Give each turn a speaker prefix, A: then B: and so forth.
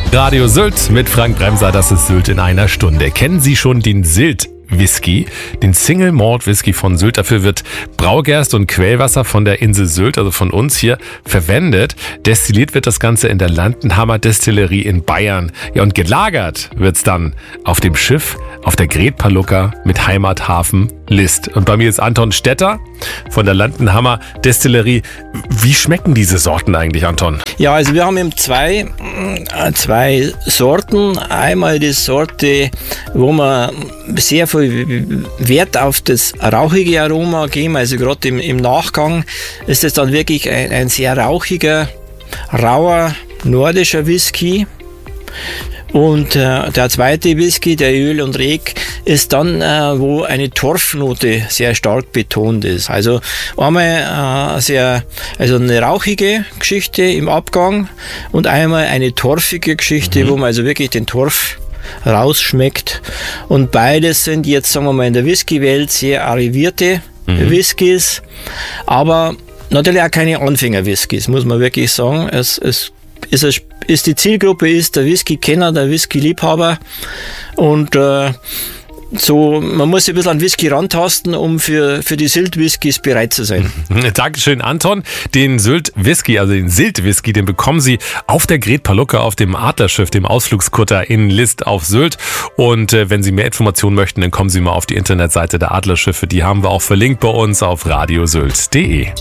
A: Radio Sylt mit Frank Bremser, das ist Sylt in einer Stunde. Kennen Sie schon den Sylt-Whisky, den Single Malt Whisky von Sylt? Dafür wird Braugerst und Quellwasser von der Insel Sylt, also von uns hier, verwendet. Destilliert wird das Ganze in der Landenhammer Destillerie in Bayern. Ja, und gelagert wird's dann auf dem Schiff auf der Gret Palluca mit Heimathafen List. Und bei mir ist Anton Stetter von der Landenhammer Destillerie. Wie schmecken diese Sorten eigentlich, Anton?
B: Ja, also wir haben eben zwei Sorten. Einmal die Sorte, wo wir sehr viel Wert auf das rauchige Aroma geben. Also gerade im Nachgang ist es dann wirklich ein sehr rauchiger, rauer nordischer Whisky. Und der zweite Whisky, der Öl und Rek, ist dann, wo eine Torfnote sehr stark betont ist. Also einmal eine rauchige Geschichte im Abgang und einmal eine torfige Geschichte, wo man also wirklich den Torf rausschmeckt. Und beides sind jetzt, sagen wir mal, in der Whisky-Welt sehr arrivierte Whiskys, aber natürlich auch keine Anfänger-Whiskys, muss man wirklich sagen. Die Zielgruppe ist der Whisky-Kenner, der Whisky-Liebhaber und man muss sich ein bisschen an Whisky rantasten, um für die Sylt-Whiskys bereit zu sein.
A: Dankeschön, Anton. Den Sylt-Whisky, also den Sylt-Whisky, den bekommen Sie auf der Gret Palluca auf dem Adlerschiff, dem Ausflugskutter in List auf Sylt. Und wenn Sie mehr Informationen möchten, dann kommen Sie mal auf die Internetseite der Adlerschiffe. Die haben wir auch verlinkt bei uns auf radiosylt.de.